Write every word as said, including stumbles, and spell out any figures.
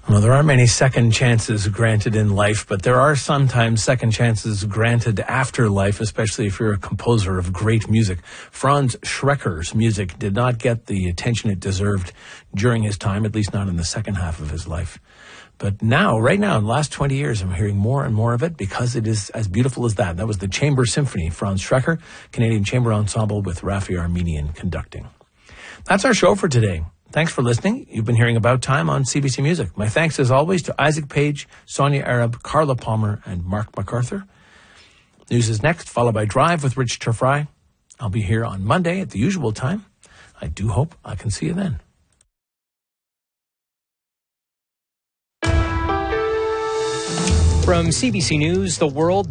Well, there aren't many second chances granted in life, but there are sometimes second chances granted after life, especially if you're a composer of great music. Franz Schrecker's music did not get the attention it deserved during his time, at least not in the second half of his life. But now, right now, in the last twenty years, I'm hearing more and more of it because it is as beautiful as that. That was the Chamber Symphony, Franz Schrecker, Canadian Chamber Ensemble with Rafi Armenian conducting. That's our show for today. Thanks for listening. You've been hearing About Time on C B C Music. My thanks, as always, to Isaac Page, Sonia Arab, Carla Palmer, and Mark MacArthur. News is next, followed by Drive with Rich Turfry. I'll be here on Monday at the usual time. I do hope I can see you then. From C B C News, The World.